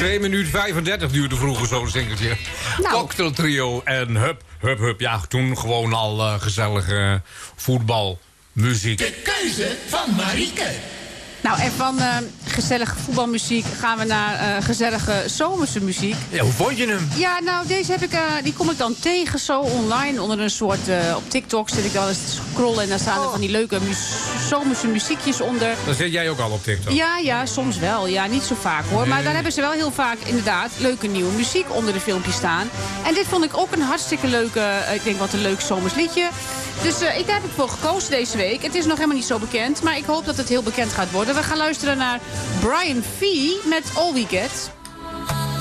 2 minuten 35 duurde vroeger zo'n singeltje. Nou. Cocktail Trio en hup, hup, hup. Ja, toen gewoon al gezellige voetbalmuziek. De keuze van Marieke. Nou, en van gezellige voetbalmuziek gaan we naar gezellige zomerse muziek. Ja, hoe vond je hem? Ja, nou, deze heb ik, die kom ik dan tegen zo online. Onder een soort, op TikTok zit ik dan eens te scrollen. En daar staan er van die leuke zomerse muziekjes onder. Dan zit jij ook al op TikTok. Ja, soms wel. Ja, niet zo vaak hoor. Maar daar hebben ze wel heel vaak inderdaad leuke nieuwe muziek onder de filmpjes staan. En dit vond ik ook een hartstikke leuke, ik denk wat een leuk zomers liedje. Dus daar heb ik voor gekozen deze week. Het is nog helemaal niet zo bekend, maar ik hoop dat het heel bekend gaat worden. We gaan luisteren naar Brian V. met All We Get.